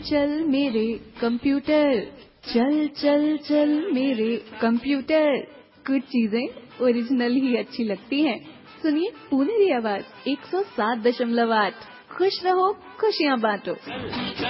चल मेरे कंप्यूटर, चल चल चल मेरे कंप्यूटर। कुछ चीजें ओरिजिनल ही अच्छी लगती हैं। सुनिए पुनेरी आवाज 107.8। खुश रहो, खुशियाँ बांटो।